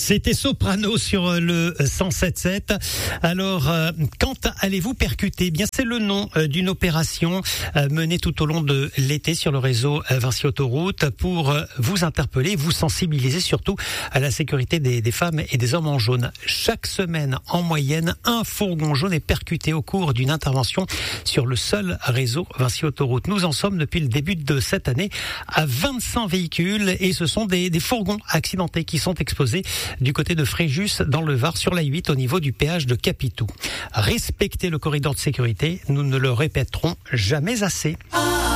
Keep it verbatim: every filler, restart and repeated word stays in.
C'était Soprano sur le cent sept sept. Alors, euh, quand allez-vous percuter? Eh bien, c'est le nom euh, d'une opération euh, menée tout au long de l'été sur le réseau euh, Vinci Autoroute pour euh, vous interpeller, vous sensibiliser surtout à la sécurité des, des femmes et des hommes en jaune. Chaque semaine, en moyenne, un fourgon jaune est percuté au cours d'une intervention sur le seul réseau Vinci Autoroute. Nous en sommes depuis le début de cette année à vingt-cinq véhicules et ce sont des, des fourgons accidentés qui sont exposés du côté de Fréjus dans le Var sur l'A huit au niveau du péage de Capitou. Respectez le corridor de sécurité, nous ne le répéterons jamais assez.